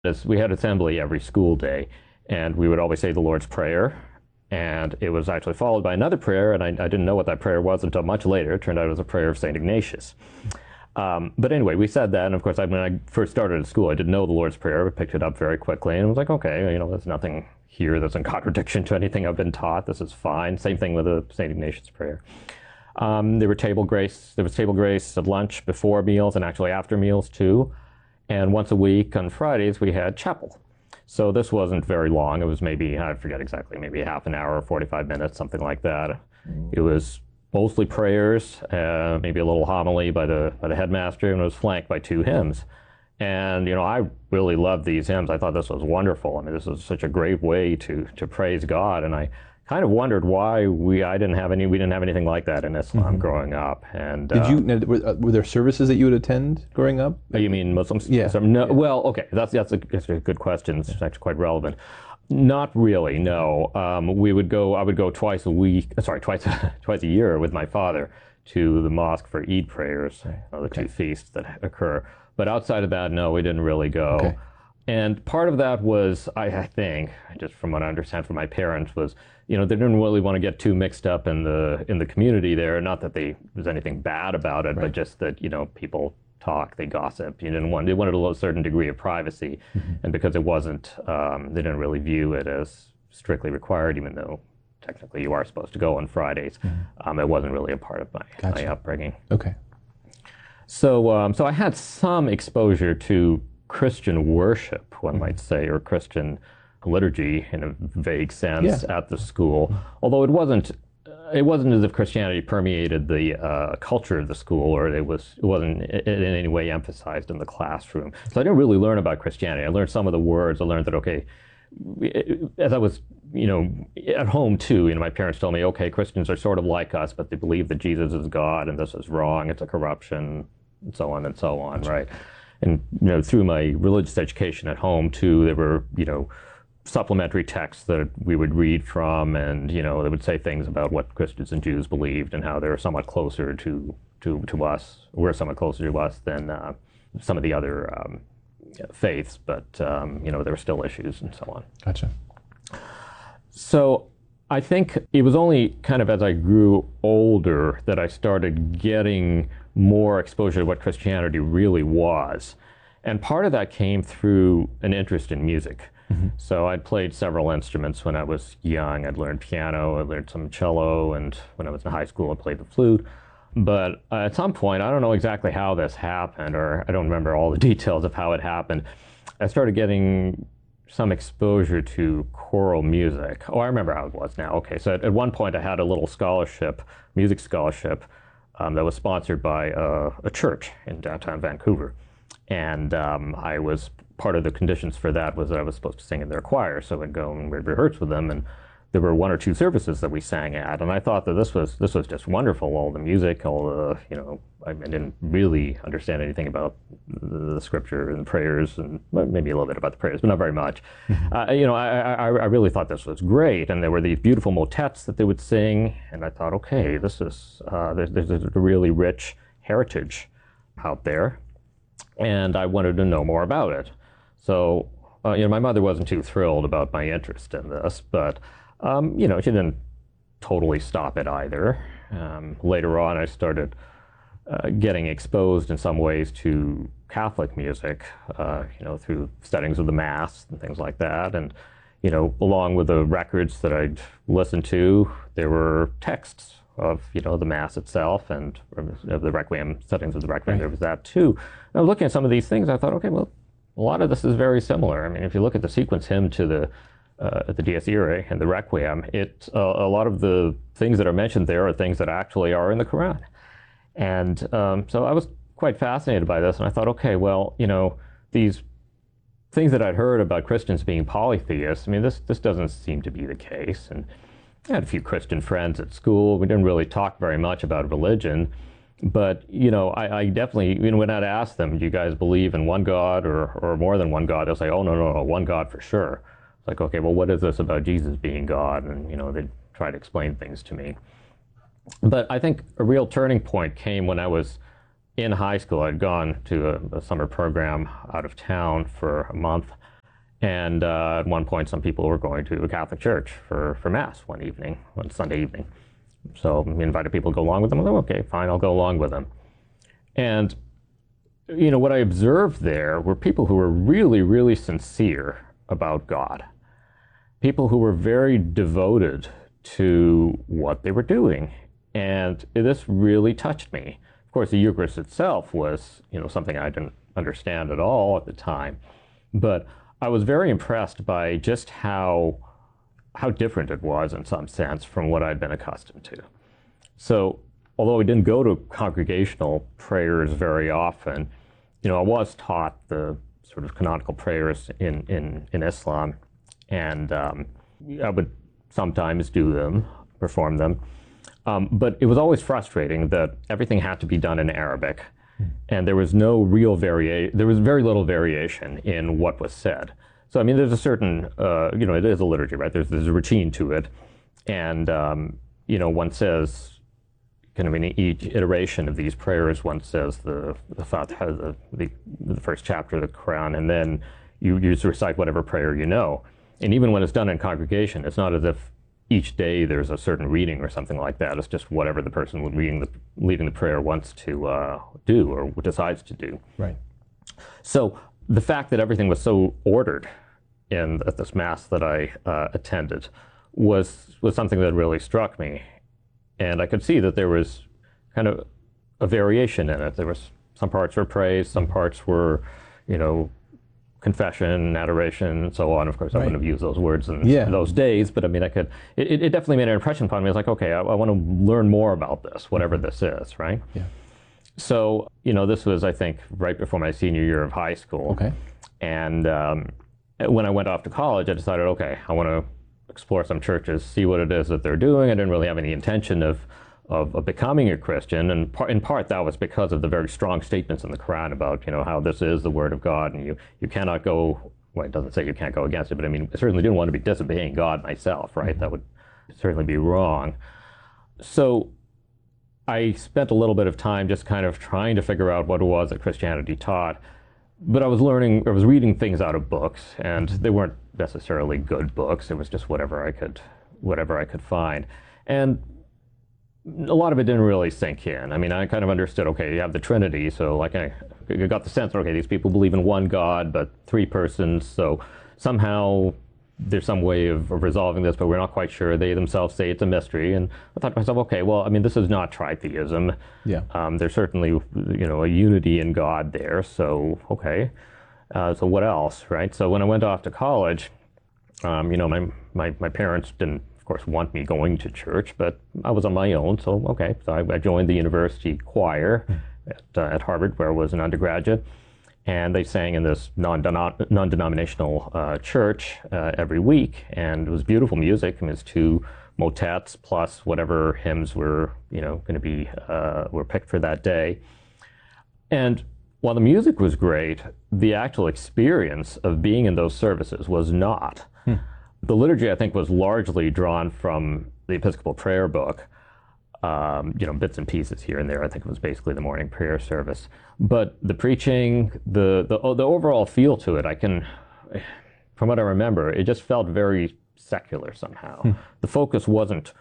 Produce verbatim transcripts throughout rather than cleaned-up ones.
As we had assembly every school day, and we would always say the Lord's Prayer, and it was actually followed by another prayer, and I, I didn't know what that prayer was until much later. It turned out it was a prayer of Saint Ignatius. Um, but anyway, we said that, and of course, I, when I first started at school, I didn't know the Lord's Prayer. I picked it up very quickly, and was like, okay, you know, there's nothing here that's in contradiction to anything I've been taught. This is fine. Same thing with the Saint Ignatius prayer. Um, there were table grace. There was table grace at lunch, before meals, and actually after meals too. And once a week on Fridays, we had chapel. So this wasn't very long. It was maybe, I forget exactly, maybe half an hour, forty-five minutes, something like that. Mm. It was mostly prayers, uh, maybe a little homily by the by the headmaster, and it was flanked by two hymns. And, you know, I really loved these hymns. I thought this was wonderful. I mean, this was such a great way to to praise God. And I kind of wondered why we I didn't have any we didn't have anything like that in Islam mm-hmm. growing up. And did uh, you were, were there services that you would attend growing up? You mean Muslims? Yeah. No. Yeah. Well, okay, that's that's a, that's a good question. It's actually quite relevant. Not really. No. Um, we would go. I would go twice a week. Sorry, twice twice a year with my father to the mosque for Eid prayers, right. uh, the okay. two feasts that occur. But outside of that, no, we didn't really go. Okay. And part of that was, I, I think, just from what I understand from my parents, was, you know, they didn't really want to get too mixed up in the in the community there. Not that they, there's anything bad about it, right. but just that, you know, people talk, they gossip. You didn't want, they wanted a certain degree of privacy. Mm-hmm. And because it wasn't, um, they didn't really view it as strictly required, even though technically you are supposed to go on Fridays. Mm-hmm. Um, it wasn't really a part of my, gotcha. my upbringing. Okay. So, um, so I had some exposure to Christian worship, one might say, or Christian liturgy in a vague sense yeah. at the school. Although it wasn't, uh, it wasn't as if Christianity permeated the uh, culture of the school, or it was, it wasn't in any way emphasized in the classroom. So I didn't really learn about Christianity. I learned some of the words. I learned that okay, as I was, you know, at home too. You know, my parents told me, okay, Christians are sort of like us, but they believe that Jesus is God, and this is wrong. It's a corruption. And so on and so on, right? And, you know, through my religious education at home, too, there were, you know, supplementary texts that we would read from, and, you know, they would say things about what Christians and Jews believed and how they're somewhat closer to, to, to us, we're somewhat closer to us than uh, some of the other um, faiths, but, um, you know, there were still issues and so on. Gotcha. So I think it was only kind of as I grew older that I started getting more exposure to what Christianity really was. And part of that came through an interest in music. Mm-hmm. So I'd played several instruments when I was young. I'd learned piano, I learned some cello, and when I was in high school I played the flute. But uh, at some point, I don't know exactly how this happened, or I don't remember all the details of how it happened, I started getting some exposure to choral music. Oh, I remember how it was now. Okay, so at, at one point I had a little scholarship, music scholarship, um, that was sponsored by uh, a church in downtown Vancouver. And um, I was, part of the conditions for that was that I was supposed to sing in their choir, so I'd go and we'd rehearse with them, and there were one or two services that we sang at, and I thought that this was this was just wonderful. All the music, all the, you know, I didn't really understand anything about the scripture and the prayers, and maybe a little bit about the prayers, but not very much. Mm-hmm. Uh, you know, I, I I really thought this was great, and there were these beautiful motets that they would sing, and I thought, okay, this is uh, there's there's a really rich heritage out there, and I wanted to know more about it. So, uh, you know, my mother wasn't too thrilled about my interest in this, but Um, you know, she didn't totally stop it either. Um, later on, I started uh, getting exposed in some ways to Catholic music, uh, you know, through studies of the Mass and things like that. And, you know, along with the records that I'd listened to, there were texts of, you know, the Mass itself and of the Requiem, settings of the Requiem. Right. There was that too. And I was looking at some of these things, I thought, okay, well, a lot of this is very similar. I mean, if you look at the sequence hymn to the Uh, at the Dies Irae and the Requiem, it uh, a lot of the things that are mentioned there are things that actually are in the Quran. And um, so I was quite fascinated by this, and I thought, okay, well, you know, these things that I'd heard about Christians being polytheists, I mean, this this doesn't seem to be the case. And I had a few Christian friends at school. We didn't really talk very much about religion, but, you know, I, I definitely, you know, when I'd ask them, do you guys believe in one God or, or more than one God, they'll say, oh, no, no, no, one God for sure. It's like, okay, well, what is this about Jesus being God? And, you know, they'd try to explain things to me. But I think a real turning point came when I was in high school. I'd gone to a, a summer program out of town for a month And uh, at one point, some people were going to a Catholic church for, for Mass one evening, one Sunday evening. So we invited people to go along with them. I was like, okay, fine, I'll go along with them. And, you know, what I observed there were people who were really, really sincere about God. People who were very devoted to what they were doing. And this really touched me. Of course, the Eucharist itself was, you know, something I didn't understand at all at the time. But I was very impressed by just how how different it was in some sense from what I'd been accustomed to. So, although I didn't go to congregational prayers very often, you know, I was taught the sort of canonical prayers in, in, in Islam, and um, I would sometimes do them, perform them. Um, but it was always frustrating that everything had to be done in Arabic, and there was no real variation. There was very little variation in what was said. So, I mean, there's a certain, uh, you know, it is a liturgy, right? There's, there's a routine to it. And, um, you know, one says, kind of in each iteration of these prayers, one says the, the Fatiha, the, the, the first chapter of the Quran, and then you, you just recite whatever prayer you know. And even when it's done in congregation, it's not as if each day there's a certain reading or something like that. It's just whatever the person reading the, leading the prayer wants to uh, do or decides to do. Right. So the fact that everything was so ordered in at this Mass that I uh, attended was was something that really struck me. And I could see that there was kind of a variation in it. There was some parts were praise, some parts were, you know, confession, adoration, and so on. Of course, I Right. wouldn't have used those words in Yeah. those days, but I mean, I could. It, it definitely made an impression upon me. I was like, okay, I, I want to learn more about this, whatever this is, right? Yeah. So, you know, this was, I think, right before my senior year of high school. Okay. And um, when I went off to college, I decided, okay, I want to explore some churches, see what it is that they're doing. I didn't really have any intention of of, of becoming a Christian, and par- in part that was because of the very strong statements in the Quran about, you know, how this is the Word of God, and you you cannot go. Well, it doesn't say you can't go against it, but I mean, I certainly didn't want to be disobeying God myself, right? Mm-hmm. That would certainly be wrong. So I spent a little bit of time just kind of trying to figure out what it was that Christianity taught. But I was learning, I was reading things out of books, and they weren't necessarily good books. It was just whatever I could, whatever I could find. And a lot of it didn't really sink in. I mean, I kind of understood, okay, you have the Trinity, so like I, I got the sense, okay, these people believe in one God, but three persons, so somehow there's some way of, of resolving this, but we're not quite sure. They themselves say it's a mystery. And I thought to myself, okay, well, I mean, this is not tritheism. Yeah. Um, there's certainly, you know, a unity in God there, so, okay. Uh, so what else, right? So when I went off to college, um, you know, my, my, my parents didn't, of course, want me going to church, but I was on my own, so okay. So I, I joined the university choir at, uh, at Harvard, where I was an undergraduate. And they sang in this non-denom- non-denominational uh, church uh, every week, and it was beautiful music. I mean, it was two motets plus whatever hymns were, you know, going to be uh, were picked for that day. And while the music was great, the actual experience of being in those services was not. Hmm. The liturgy, I think, was largely drawn from the Episcopal Prayer Book. Um, you know, bits and pieces here and there. I think it was basically the morning prayer service. But the preaching, the the, the overall feel to it, I can, from what I remember, it just felt very secular somehow. Hmm. The focus wasn't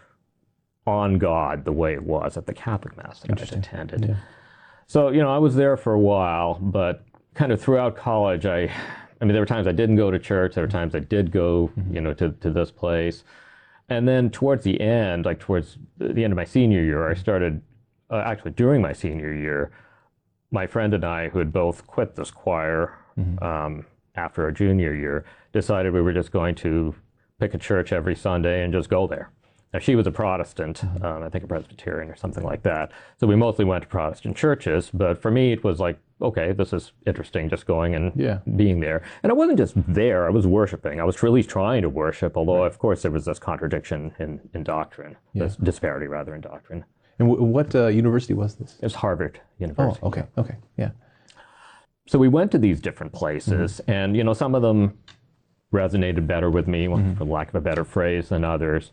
on God the way it was at the Catholic Mass that I attended. Yeah. So, you know, I was there for a while, but kind of throughout college, I, I mean, there were times I didn't go to church. There were times I did go, mm-hmm. you know, to, to this place. And then towards the end, like towards the end of my senior year, I started, uh, actually during my senior year, my friend and I, who had both quit this choir mm-hmm. um, after our junior year, decided we were just going to pick a church every Sunday and just go there. Now, she was a Protestant, mm-hmm. um, I think a Presbyterian or something like that. So we mostly went to Protestant churches, but for me, it was like, okay, this is interesting, just going and yeah. being there. And I wasn't just there, I was worshiping. I was really trying to worship, although, right. of course, there was this contradiction in, in doctrine, yeah. this disparity, rather, in doctrine. And w- what uh, university was this? It was Harvard University. Oh, okay, okay, yeah. So we went to these different places, mm-hmm. and, you know, some of them resonated better with me, mm-hmm. for lack of a better phrase, than others.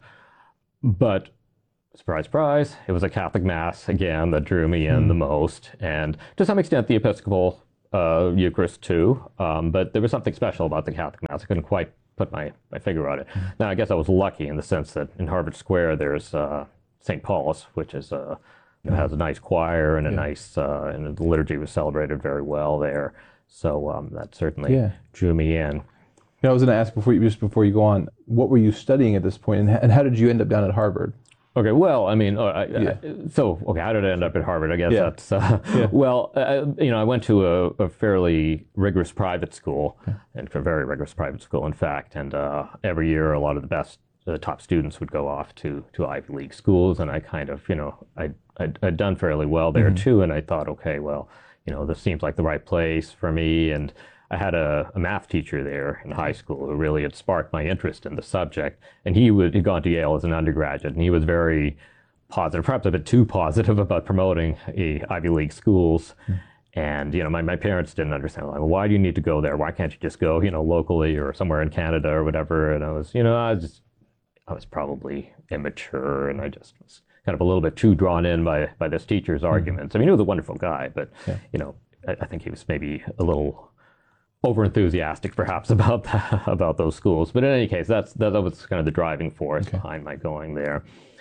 But surprise, surprise, it was a Catholic Mass, again, that drew me in mm. the most. And to some extent, the Episcopal uh, Eucharist too, um, but there was something special about the Catholic Mass. I couldn't quite put my, my finger on it. Mm-hmm. Now, I guess I was lucky in the sense that in Harvard Square there's uh, Saint Paul's, which is a It has a nice choir and a yeah. nice, uh, and the liturgy was celebrated very well there. So um, that certainly yeah. drew me in. You know, I was going to ask before you, just before you go on, what were you studying at this point, and, and how did you end up down at Harvard? Okay, well, I mean, uh, I, yeah. I, so okay, how did I end up at Harvard? I guess yeah. that's uh, yeah. well, uh, you know, I went to a, a fairly rigorous private school, yeah. and a very rigorous private school, in fact, and uh, every year a lot of the best, the top students would go off to to Ivy League schools, and I kind of, you know, I I'd, I'd done fairly well there mm-hmm. too, and I thought, okay, well, you know, this seems like the right place for me, and I had a, a math teacher there in high school who really had sparked my interest in the subject, and he would, he'd gone to Yale as an undergraduate, and he was very positive, perhaps a bit too positive about promoting a Ivy League schools. Mm. And, you know, my, my parents didn't understand, like, well, why do you need to go there? Why can't you just go, you know, locally or somewhere in Canada or whatever? And I was, you know, I was just, I was probably immature, and I just was kind of a little bit too drawn in by, by this teacher's mm. arguments. I mean, he was a wonderful guy, but, yeah. you know, I, I think he was maybe a little over-enthusiastic perhaps about that, about those schools. But in any case, that's that was kind of the driving force okay. behind my going there.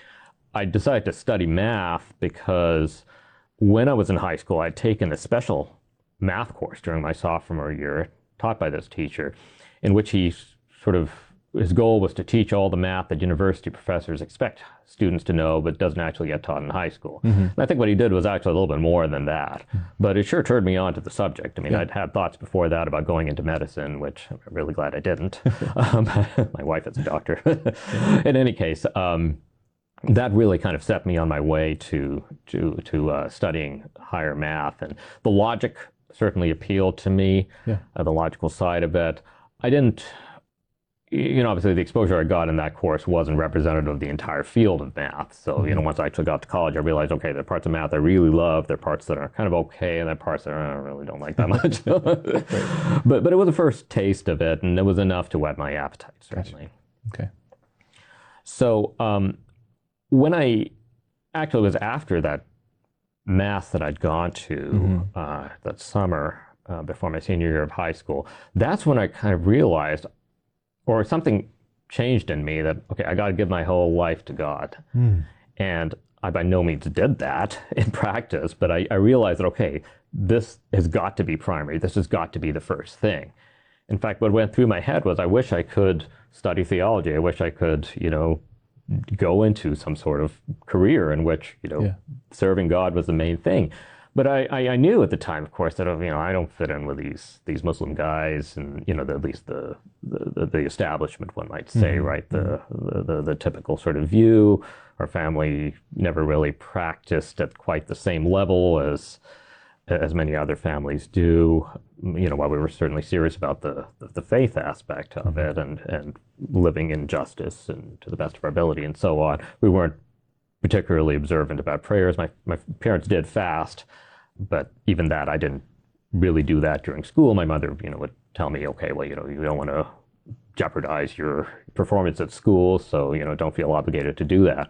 I decided to study math because when I was in high school, I'd taken a special math course during my sophomore year, taught by this teacher, in which he sort of, his goal was to teach all the math that university professors expect students to know, but doesn't actually get taught in high school. Mm-hmm. And I think what he did was actually a little bit more than that. Mm-hmm. But it sure turned me on to the subject. I mean, yeah. I'd had thoughts before that about going into medicine, which I'm really glad I didn't. um, my wife is a doctor. In any case, um, that really kind of set me on my way to to to uh, studying higher math, and the logic certainly appealed to me. Yeah. Uh, the logical side of it. I didn't. You know, obviously the exposure I got in that course wasn't representative of the entire field of math. So, mm-hmm. you know, once I actually got to college, I realized, okay, there are parts of math I really love, there are parts that are kind of okay, and there are parts that I really don't like that much. but but it was the first taste of it, and it was enough to whet my appetite, certainly. Gotcha. Okay. So um, when I, actually it was after that math that I'd gone to mm-hmm. uh, that summer uh, before my senior year of high school, that's when I kind of realized, or something changed in me that, okay, I got to give my whole life to God. Mm. And I by no means did that in practice, but I, I realized that, okay, this has got to be primary. This has got to be the first thing. In fact, what went through my head was, I wish I could study theology. I wish I could, you know, go into some sort of career in which, you know, yeah. serving God was the main thing. But I, I, I knew at the time, of course, that, you know, I don't fit in with these these Muslim guys, and, you know, the, at least the, the the establishment, one might say, mm-hmm. right? The, the the the typical sort of view. Our family never really practiced at quite the same level as as many other families do. You know, while we were certainly serious about the the, the faith aspect of mm-hmm. it, and and living in justice and to the best of our ability and so on, we weren't particularly observant about prayers. My my parents did fast. But even that, I didn't really do that during school. My mother, you know, would tell me, okay, well, you know, you don't want to jeopardize your performance at school, so, you know, don't feel obligated to do that.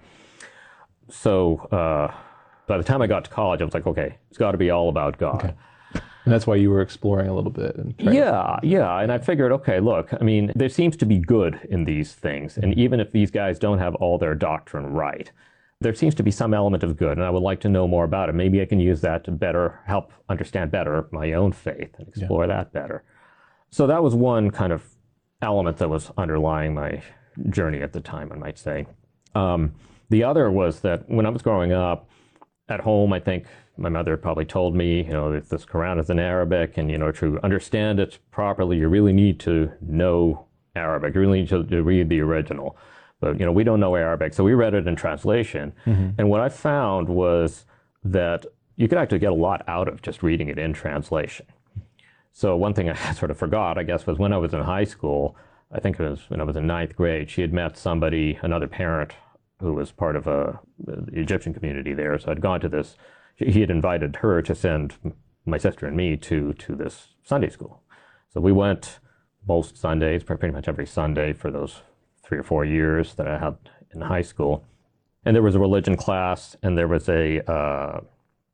So uh, by the time I got to college, I was like, okay, it's got to be all about God. Okay. And that's why you were exploring a little bit. And yeah, to... yeah. And I figured, okay, look, I mean, there seems to be good in these things. And even if these guys don't have all their doctrine right, there seems to be some element of good, and I would like to know more about it. Maybe I can use that to better help understand better my own faith and explore yeah. that better. So that was one kind of element that was underlying my journey at the time, I might say. Um, the other was that when I was growing up, at home, I think my mother probably told me, you know, that this Quran is in Arabic, and, you know, to understand it properly, you really need to know Arabic. You really need to, to read the original. But, you know, we don't know Arabic, so we read it in translation. Mm-hmm. And what I found was that you could actually get a lot out of just reading it in translation. So one thing I sort of forgot, I guess, was when I was in high school, I think it was when I was in ninth grade, she had met somebody, another parent, who was part of a, the Egyptian community there. So I'd gone to this, he had invited her to send my sister and me to, to this Sunday school. So we went most Sundays, pretty much every Sunday for those three or four years that I had in high school. And there was a religion class, and there was a uh,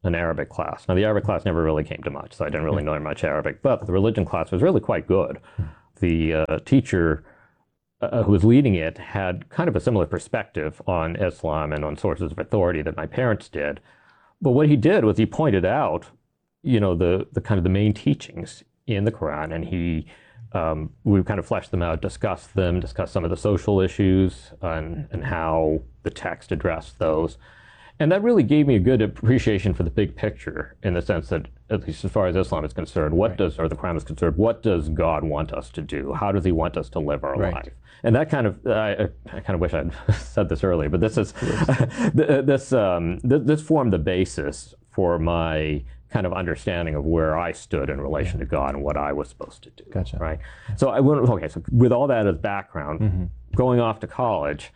an Arabic class. Now, the Arabic class never really came to much, so I didn't really learn much Arabic, but the religion class was really quite good. The uh, teacher uh, who was leading it had kind of a similar perspective on Islam and on sources of authority that my parents did. But what he did was he pointed out, you know, the, the kind of the main teachings in the Quran, and he, um, we kind of fleshed them out, discussed them, discussed some of the social issues and, and how the text addressed those. And that really gave me a good appreciation for the big picture, in the sense that, at least as far as Islam is concerned, what right. does, or the Quran is concerned, what does God want us to do? How does he want us to live our right. life? And that kind of, I, I kind of wish I'd said this earlier, but this is, this, um, this, this formed the basis for my kind of understanding of where I stood in relation yeah. to God and what I was supposed to do. Gotcha. Right? So I went, okay, so with all that as background, mm-hmm. going off to college,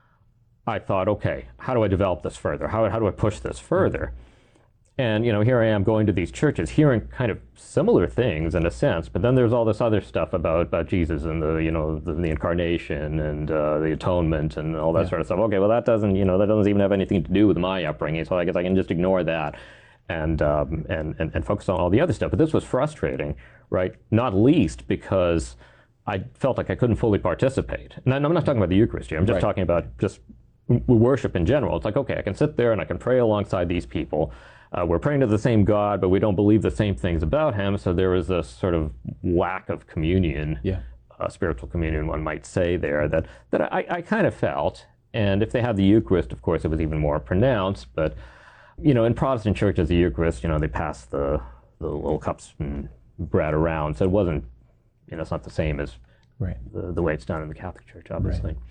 I thought, okay, how do I develop this further? How, how do I push this further? And, you know, here I am going to these churches, hearing kind of similar things in a sense, but then there's all this other stuff about, about Jesus and the, you know, the, the incarnation and uh, the atonement and all that yeah. sort of stuff. Okay, well, that doesn't, you know, that doesn't even have anything to do with my upbringing, so I guess I can just ignore that and, um, and, and, and focus on all the other stuff. But this was frustrating, right? Not least because I felt like I couldn't fully participate. And I'm not talking about the Eucharist here. I'm just right. talking about just worship in general. It's like, okay, I can sit there and I can pray alongside these people. Uh, we're praying to the same God, but we don't believe the same things about him, so there was this sort of lack of communion, yeah. uh, spiritual communion, one might say there, that, that I, I kind of felt. And if they had the Eucharist, of course, it was even more pronounced. But, you know, in Protestant churches, the Eucharist, you know, they pass the, the little cups and bread around, so it wasn't, you know, it's not the same as right. the, the way it's done in the Catholic Church, obviously. Right.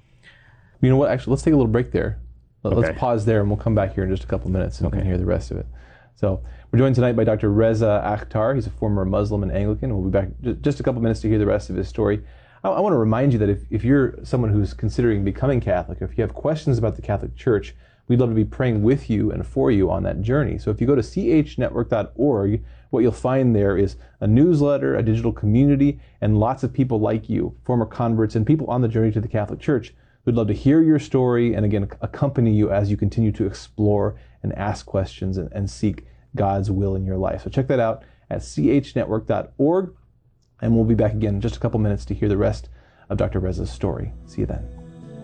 You know what, actually, let's take a little break there. Let's okay. pause there, and we'll come back here in just a couple minutes and okay. hear the rest of it. So we're joined tonight by Doctor Reza Akhtar. He's a former Muslim and Anglican. We'll be back just a couple minutes to hear the rest of his story. I, I want to remind you that if, if you're someone who's considering becoming Catholic, or if you have questions about the Catholic Church, we'd love to be praying with you and for you on that journey. So if you go to c h network dot org, what you'll find there is a newsletter, a digital community, and lots of people like you, former converts and people on the journey to the Catholic Church. We'd love to hear your story and, again, accompany you as you continue to explore and ask questions and, and seek God's will in your life. So check that out at c h network dot org, and we'll be back again in just a couple minutes to hear the rest of Doctor Reza's story. See you then.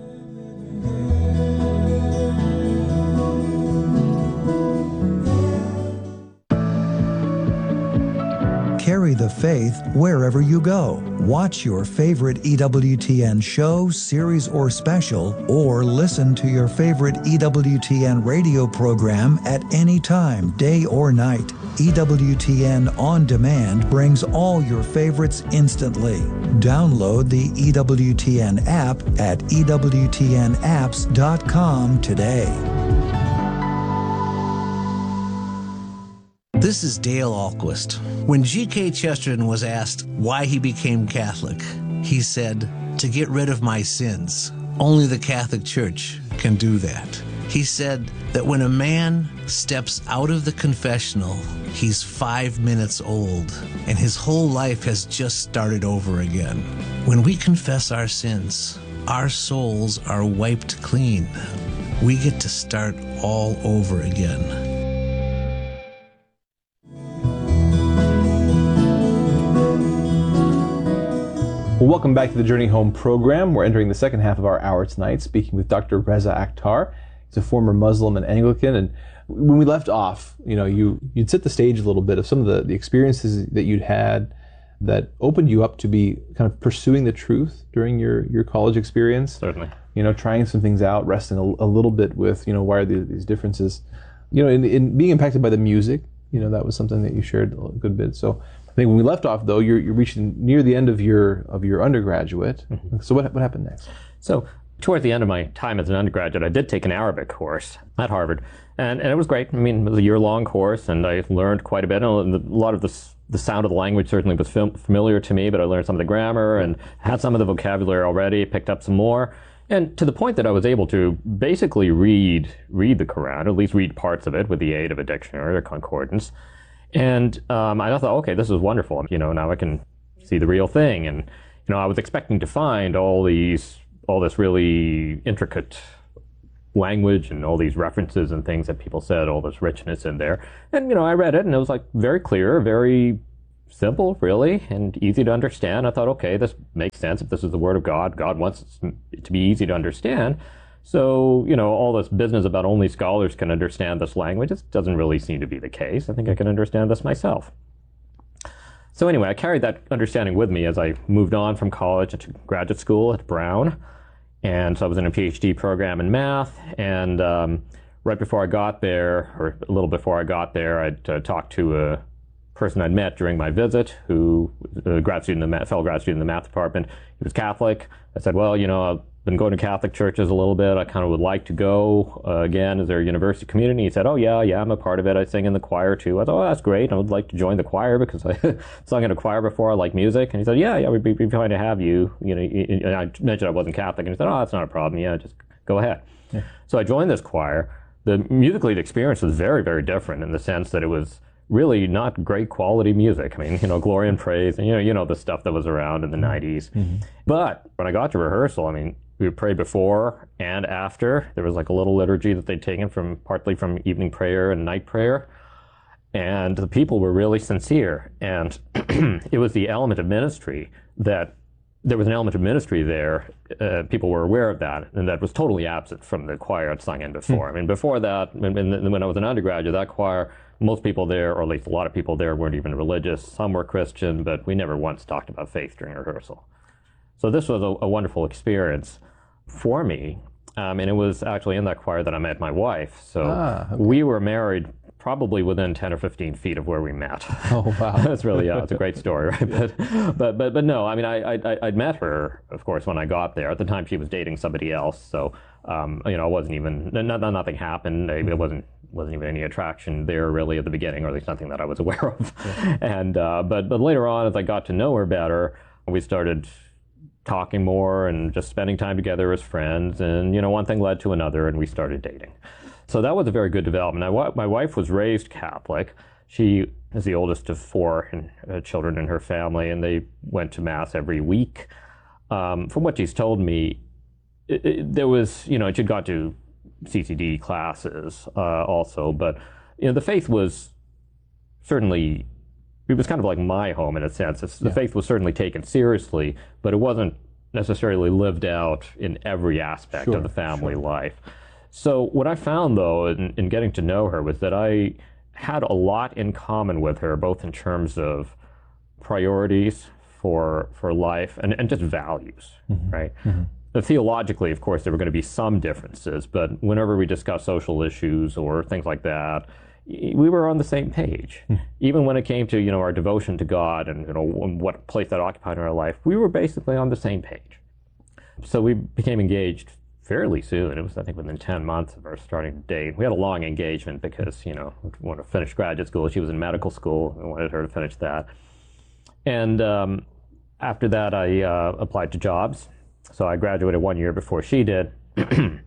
Carry the faith wherever you go. Watch your favorite E W T N show, series, or special, or listen to your favorite E W T N radio program at any time, day or night. E W T N On Demand brings all your favorites instantly. Download the E W T N app at e w t n apps dot com today. This is Dale Ahlquist. When G K Chesterton was asked why he became Catholic, he said, "To get rid of my sins. Only the Catholic Church can do that." He said that when a man steps out of the confessional, he's five minutes old, and his whole life has just started over again. When we confess our sins, our souls are wiped clean. We get to start all over again. Well, welcome back to the Journey Home program. We're entering the second half of our hour tonight, speaking with Doctor Reza Akhtar. He's a former Muslim and Anglican, and when we left off, you know, you, you'd set the stage a little bit of some of the, the experiences that you'd had that opened you up to be kind of pursuing the truth during your, your college experience. Certainly. You know, trying some things out, wrestling a, a little bit with, you know, why are the, these differences? You know, in, in being impacted by the music, you know, that was something that you shared a good bit. So I think when we left off, though, you're, you're reaching near the end of your of your undergraduate. Mm-hmm. So what what happened next? So toward the end of my time as an undergraduate, I did take an Arabic course at Harvard, and, and it was great. I mean, it was a year-long course, and I learned quite a bit. And a lot of the the sound of the language certainly was fam- familiar to me, but I learned some of the grammar and had some of the vocabulary already, picked up some more. And to the point that I was able to basically read read the Quran, at least read parts of it with the aid of a dictionary or concordance. And um, I thought, okay, this is wonderful. You know, now I can see the real thing. And you know, I was expecting to find all these, all this really intricate language and all these references and things that people said, all this richness in there. And, you know, I read it and it was like very clear, very simple, really, and easy to understand. I thought, okay, this makes sense. If this is the Word of God, God wants it to be easy to understand. So, you know, all this business about only scholars can understand this language, it doesn't really seem to be the case. I think I can understand this myself. So anyway, I carried that understanding with me as I moved on from college to graduate school at Brown. And so I was in a PhD program in math, and um, right before I got there, or a little before I got there, I'd uh, talked to a person I'd met during my visit, who a grad student, in the fellow grad student in the math department. He was Catholic. I said, well, you know, I've been going to Catholic churches a little bit. I kind of would like to go uh, again. Is there a university community? He said, oh, yeah, yeah, I'm a part of it. I sing in the choir, too. I thought, oh, that's great. I would like to join the choir because I sung in a choir before. I like music. And he said, yeah, yeah, we'd be, we'd be fine to have you. You know, and I mentioned I wasn't Catholic. And he said, oh, that's not a problem. Yeah, just go ahead. Yeah. So I joined this choir. The musically, the experience was very, very different in the sense that it was really not great quality music. I mean, you know, glory and praise, and you know, you know the stuff that was around in the nineties. Mm-hmm. But when I got to rehearsal, I mean, we would pray before and after. There was like a little liturgy that they'd taken from partly from evening prayer and night prayer, and the people were really sincere. And it was the element of ministry that there was an element of ministry there. Uh, people were aware of that, and that was totally absent from the choir I'd sung in before. Mm-hmm. I mean, before that, when, when I was an undergraduate, that choir, most people there, or at least a lot of people there, weren't even religious. Some were Christian, but we never once talked about faith during rehearsal. So this was a, a wonderful experience for me. Um, and it was actually in that choir that I met my wife. So ah, okay. We were married probably within ten or fifteen feet of where we met. Oh, wow. That's really, yeah, it's a great story, right? But, but, but, but no, I mean, I, I, I'd met her, of course, when I got there. At the time, she was dating somebody else. So, um, you know, it wasn't even, no, nothing happened. It wasn't, wasn't even any attraction there really at the beginning, or at least nothing that I was aware of. Yeah. And, uh, but, but later on, as I got to know her better, we started talking more and just spending time together as friends. And, you know, one thing led to another, and we started dating. So that was a very good development. I, my wife was raised Catholic. She is the oldest of four in, uh, children in her family, and they went to Mass every week. Um, from what she's told me, it, it, there was, you know, she'd gone to C C D classes uh, also, but, you know, the faith was certainly, it was kind of like my home in a sense. It's, the yeah. faith was certainly taken seriously, but it wasn't necessarily lived out in every aspect sure, of the family sure. life. So what I found, though, in, in getting to know her was that I had a lot in common with her, both in terms of priorities for for life and, and just values, mm-hmm. right? Mm-hmm. Theologically, of course, there were going to be some differences, but whenever we discussed social issues or things like that, we were on the same page. Mm-hmm. Even when it came to, you know, our devotion to God and, you know, what place that occupied in our life, we were basically on the same page. So we became engaged fairly soon. It was, I think, within ten months of our starting to date. We had a long engagement because, you know, we wanted to finish graduate school. She was in medical school. We wanted her to finish that. And um, after that, I uh, applied to jobs. So I graduated one year before she did. I,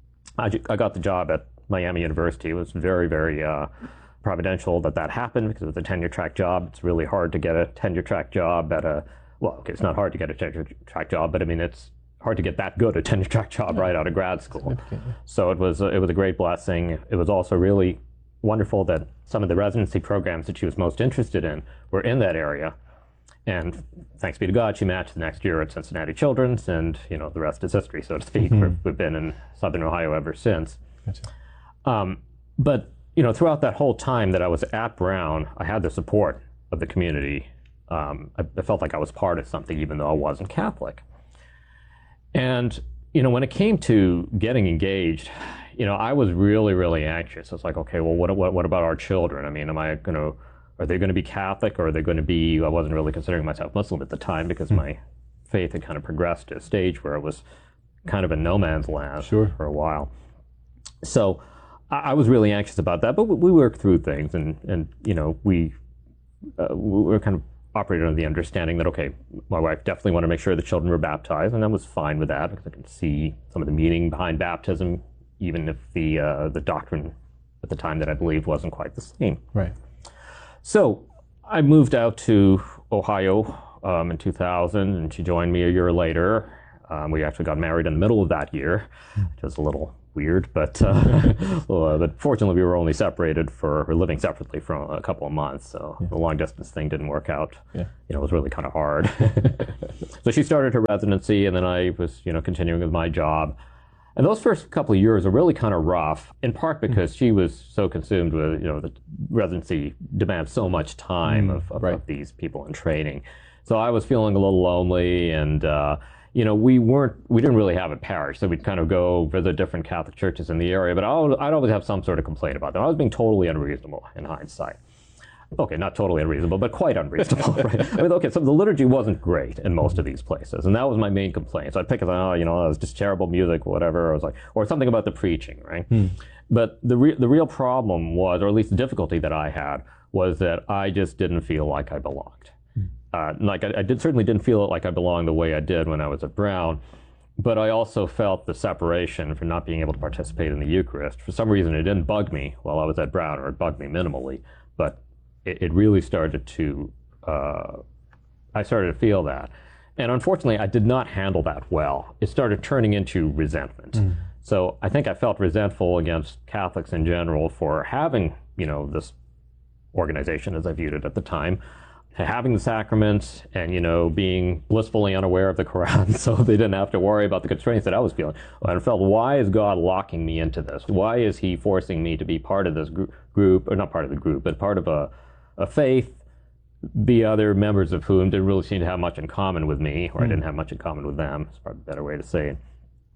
I got the job at Miami University. It was very, very uh, providential that that happened because it was a tenure track job. It's really hard to get a tenure track job at a, well, okay, it's not hard to get a tenure track job, but I mean, it's hard to get that good a tenure track job yeah. right out of grad school. Yeah. So it was, it was a great blessing. It was also really wonderful that some of the residency programs that she was most interested in were in that area. And thanks be to God, she matched the next year at Cincinnati Children's, and, you know, the rest is history, so to speak. Mm-hmm. We've been in Southern Ohio ever since. Gotcha. Um, but, you know, throughout that whole time that I was at Brown, I had the support of the community. Um, I, I felt like I was part of something, even though I wasn't Catholic. And, you know, when it came to getting engaged, you know, I was really, really anxious. I was like, okay, well, what, what, what about our children? I mean, am I going to, are they going to be Catholic, or are they going to be, I wasn't really considering myself Muslim at the time because mm. my faith had kind of progressed to a stage where it was kind of in no man's land sure. for a while. So I, I was really anxious about that, but we, we worked through things, and, and you know, we, uh, we were kind of operated under the understanding that, okay, my wife definitely wanted to make sure the children were baptized, and I was fine with that because I could see some of the meaning behind baptism, even if the uh, the doctrine at the time that I believed wasn't quite the same. Right. So I moved out to Ohio um, in two thousand, and she joined me a year later. Um, we actually got married in the middle of that year, which was a little weird, but uh, well, but fortunately we were only separated for, or living separately for a couple of months, so yeah. the long distance thing didn't work out. Yeah. You know, it was really kind of hard. So she started her residency, and then I was, you know, continuing with my job. And those first couple of years were really kind of rough, in part because mm-hmm. she was so consumed with, you know, the residency demands so much time mm, of, of, right. of these people in training. So I was feeling a little lonely, and uh, you know, we weren't, we didn't really have a parish, so we'd kind of go visit different Catholic churches in the area, but I'd, I'd always have some sort of complaint about them. I was being totally unreasonable in hindsight. Okay, not totally unreasonable, but quite unreasonable, right? I mean, okay, so the liturgy wasn't great in most of these places, and that was my main complaint. So I'd pick it, oh, you know, it was just terrible music, whatever. I was like, or something about the preaching, right? Hmm. But the re- the real problem was, or at least the difficulty that I had, was that I just didn't feel like I belonged. Uh, like I, I did certainly didn't feel like I belonged the way I did when I was at Brown, but I also felt the separation for not being able to participate in the Eucharist. For some reason, it didn't bug me while I was at Brown, or it bugged me minimally, but it, it really started to, uh, I started to feel that. And unfortunately, I did not handle that well. It started turning into resentment. Mm. So I think I felt resentful against Catholics in general for having, you know, this organization, as I viewed it at the time, having the sacraments and, you know, being blissfully unaware of the Quran, so they didn't have to worry about the constraints that I was feeling. And I felt, why is God locking me into this? Why is he forcing me to be part of this gr- group, or not part of the group, but part of a, a faith, the other members of whom didn't really seem to have much in common with me, or mm. I didn't have much in common with them. It's probably a better way to say it.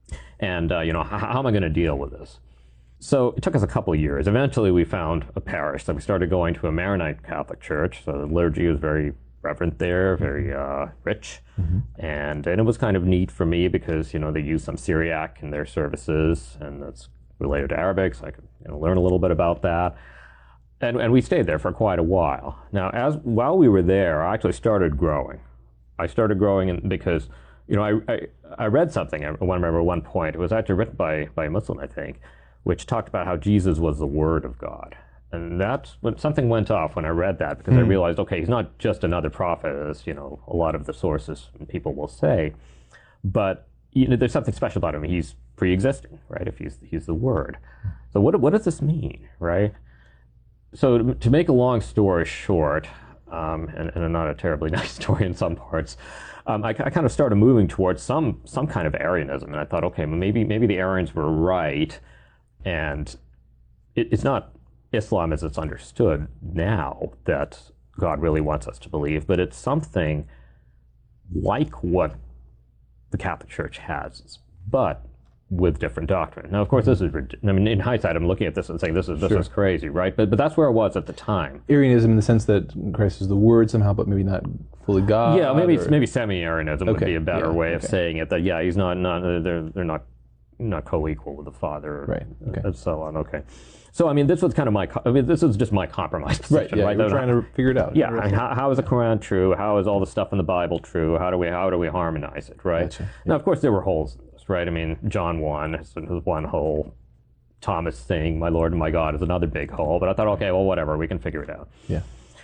And, uh, you know, how, how am I going to deal with this? So it took us a couple of years. Eventually we found a parish. So we started going to a Maronite Catholic church. So the liturgy was very reverent there, very uh, rich. Mm-hmm. And and it was kind of neat for me because, you know, they use some Syriac in their services, and that's related to Arabic, so I could, you know, learn a little bit about that. And and we stayed there for quite a while. Now, as while we were there, I actually started growing. I started growing in, because, you know, I, I, I read something, I remember at one point, it was actually written by, by a Muslim, I think, which talked about how Jesus was the Word of God. And that's when something went off when I read that, because mm. I realized, okay, he's not just another prophet, as, you know, a lot of the sources and people will say, but, you know, there's something special about him. He's pre-existing, right? If he's he's the Word. So what what does this mean, right? So to make a long story short, um, and, and not a terribly nice story in some parts, um, I, I kind of started moving towards some some kind of Arianism, and I thought, okay, maybe maybe the Arians were right. And it, it's not Islam as it's understood now that God really wants us to believe, but it's something like what the Catholic Church has, but with different doctrine. Now, of course, this is, I mean, in hindsight, I'm looking at this and saying this is this sure. is crazy, right? But but that's where it was at the time. Arianism in the sense that Christ is the Word somehow, but maybe not fully God. Yeah, maybe or... maybe semi-Arianism okay. would be a better yeah, way of okay. saying it. That yeah, he's not not they're they're not. not co-equal with the Father, right? Okay. And so on. Okay, so I mean, this was kind of my. I mean, this is just my compromise position, right? Yeah, right? You're trying to figure it out. Yeah, I mean, how, how is the Quran true? How is all the stuff in the Bible true? How do we how do we harmonize it, right? Gotcha. Yeah. Now, of course, there were holes in this, right? I mean, John one is one hole. Thomas saying, "My Lord and my God," is another big hole. But I thought, okay, well, whatever, we can figure it out. Yeah.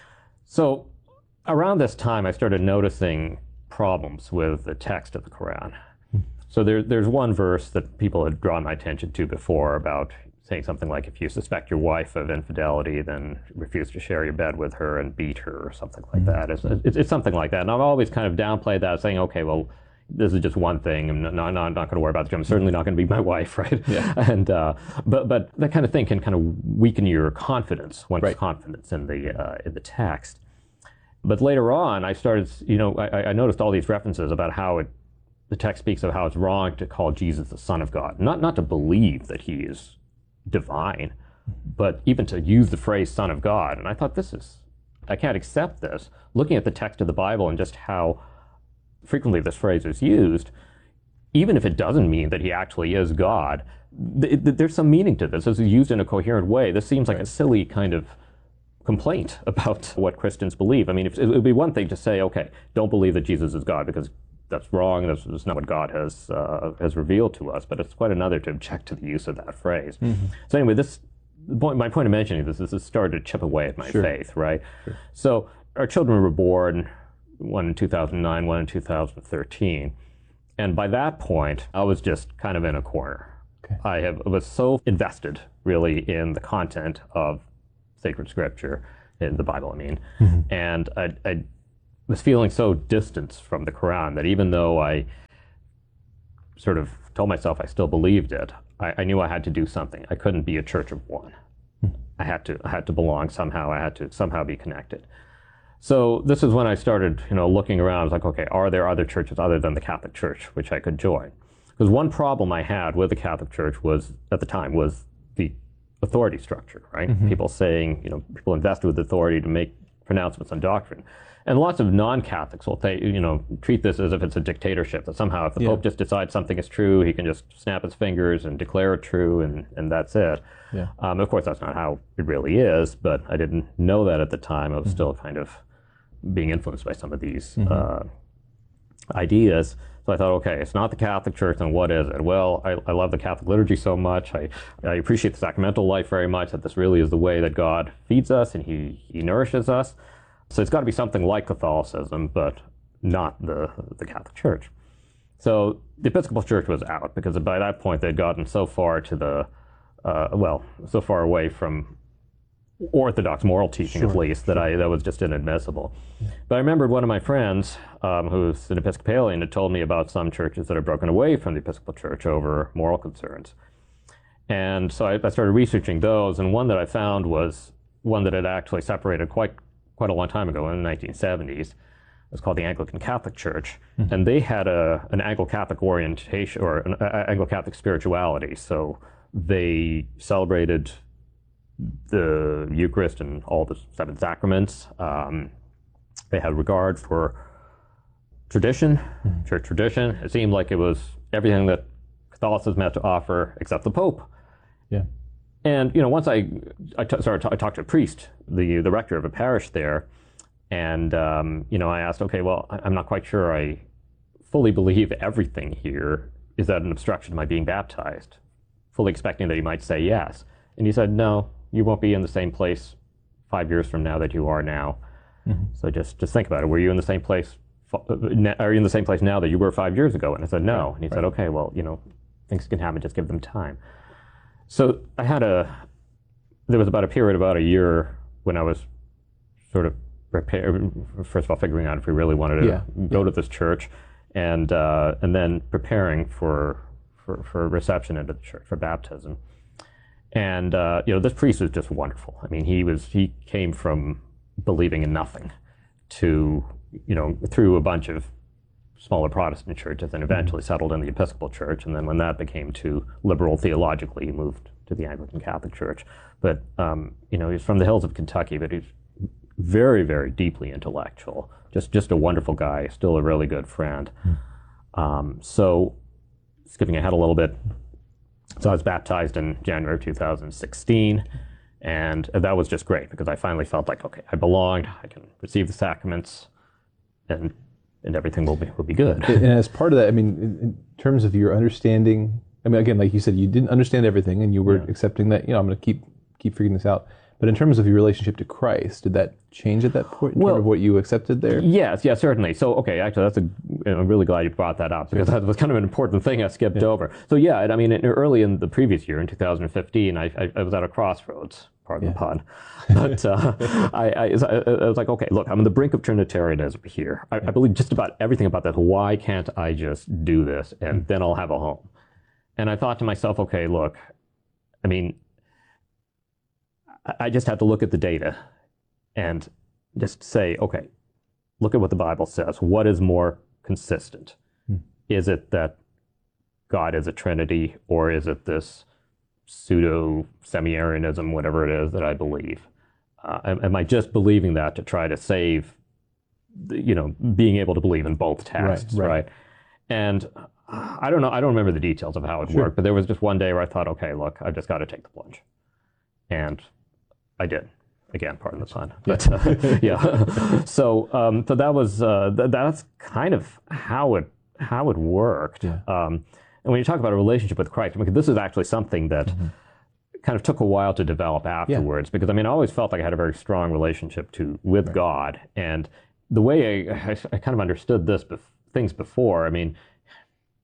So around this time, I started noticing problems with the text of the Quran. So there, there's one verse that people had drawn my attention to before about saying something like, if you suspect your wife of infidelity, then refuse to share your bed with her and beat her, or something like mm-hmm. that. It's, it's, it's something like that. And I've always kind of downplayed that, saying, okay, well, this is just one thing. I'm not, not, not going to worry about it. I'm certainly not going to be my wife, right? Yeah. And uh, but but that kind of thing can kind of weaken your confidence, one's right. confidence in the uh, in the text. But later on, I started, you know, I, I noticed all these references about how it. The text speaks of how it's wrong to call Jesus the Son of God. Not not to believe that he is divine, but even to use the phrase Son of God. And I thought, this is, I can't accept this. Looking at the text of the Bible and just how frequently this phrase is used, even if it doesn't mean that he actually is God, th- th- there's some meaning to this. It's used in a coherent way. This seems like right. a silly kind of complaint about what Christians believe. I mean, if, it would be one thing to say, okay, don't believe that Jesus is God, because that's wrong. That's, that's not what God has uh, has revealed to us. But it's quite another to object to the use of that phrase. Mm-hmm. So anyway, this point, my point of mentioning this is this started to chip away at my sure. faith, right? Sure. So our children were born, one in two thousand nine, one in two thousand thirteen, and by that point, I was just kind of in a corner. Okay. I have was so invested, really, in the content of sacred scripture, in the Bible, I mean, mm-hmm. and I, I was feeling so distant from the Quran that even though I sort of told myself I still believed it, I, I knew I had to do something. I couldn't be a church of one. Mm-hmm. I had to I had to belong somehow. I had to somehow be connected. So this is when I started, you know, looking around. I was like, okay, are there other churches other than the Catholic Church which I could join? Because one problem I had with the Catholic Church was, at the time, was the authority structure, right? Mm-hmm. People saying, you know, people invested with authority to make pronouncements on doctrine. And lots of non-Catholics will, th- you know, treat this as if it's a dictatorship, that somehow if the yeah. Pope just decides something is true, he can just snap his fingers and declare it true, and, and that's it. Yeah. Um, of course, that's not how it really is, but I didn't know that at the time. I was mm-hmm. still kind of being influenced by some of these mm-hmm. uh, ideas. So I thought, okay, it's not the Catholic Church, then what is it? Well, I, I love the Catholic liturgy so much. I, I appreciate the sacramental life very much, that this really is the way that God feeds us and he, he nourishes us. So it's got to be something like Catholicism, but not the, the Catholic Church. So the Episcopal Church was out, because by that point they'd gotten so far to the, uh, well, so far away from orthodox moral teaching, sure, at least, that I that was just inadmissible. Yeah. But I remembered one of my friends, um, who's an Episcopalian, had told me about some churches that had broken away from the Episcopal Church over moral concerns. And so I, I started researching those, and one that I found was one that had actually separated quite quite a long time ago, in the nineteen seventies. It was called the Anglican Catholic Church, mm-hmm. and they had a an Anglo-Catholic orientation, or an uh, Anglo-Catholic spirituality. So they celebrated the Eucharist and all the seven sacraments. Um, they had regard for tradition, mm-hmm. church tradition. It seemed like it was everything that Catholicism had to offer except the Pope. Yeah. And, you know, once I, I t- started t- I talked to a priest, the the rector of a parish there, and, um, you know, I asked, okay, well, I'm not quite sure I fully believe everything here. Is that an obstruction to my being baptized? Fully expecting that he might say yes. And he said, no, you won't be in the same place five years from now that you are now. Mm-hmm. So just, just think about it. Were you in the same place, are you in the same place now that you were five years ago? And I said, no. Right. And he right. said, okay, well, you know, things can happen, just give them time. So I had a, there was about a period, about a year, when I was sort of prepared, first of all, figuring out if we really wanted to yeah. go yeah. to this church, and uh, and then preparing for, for, for reception into the church, for baptism. And, uh, you know, this priest was just wonderful. I mean, he was, he came from believing in nothing to, you know, through a bunch of smaller Protestant churches, and eventually mm-hmm. settled in the Episcopal Church. And then when that became too liberal theologically, he moved to the Anglican Catholic Church. But, um, you know, he's from the hills of Kentucky, but he's very, very deeply intellectual. Just just a wonderful guy, still a really good friend. Mm-hmm. Um, so, skipping ahead a little bit, so I was baptized in January of two thousand sixteen, and that was just great, because I finally felt like, okay, I belonged, I can receive the sacraments, and and everything will be will be good. And as part of that, I mean, in, in terms of your understanding, I mean, again, like you said, you didn't understand everything, and you were yeah. accepting that, you know, I'm going to keep keep figuring this out. But in terms of your relationship to Christ, did that change at that point in well, terms of what you accepted there? Yes, yes, certainly. So, okay, actually, that's a, I'm really glad you brought that up, because that was kind of an important thing I skipped yeah. over. So, yeah, I mean, early in the previous year, in two thousand fifteen, I, I, I was at a crossroads, pardon yeah. the pun. But uh, I, I, I was like, okay, look, I'm on the brink of Trinitarianism here. I, I believe just about everything about this. Why can't I just do this, and mm-hmm. then I'll have a home? And I thought to myself, okay, look, I mean, I just have to look at the data and just say, okay, look at what the Bible says. What is more consistent? Hmm. Is it that God is a Trinity, or is it this pseudo semi-Arianism, whatever it is that I believe? Uh, am, am I just believing that to try to save, the, you know, being able to believe in both texts, right? right. right? And I don't know, I don't remember the details of how it sure. worked, but there was just one day where I thought, okay, look, I've just got to take the plunge. And I did. Again, pardon the pun. But uh, yeah. So um, so that was uh, th- that's kind of how it how it worked. Yeah. Um, and when you talk about a relationship with Christ, I mean, this is actually something that mm-hmm. kind of took a while to develop afterwards. Yeah. Because I mean, I always felt like I had a very strong relationship to with right. God, and the way I, I, I kind of understood this bef- things before. I mean,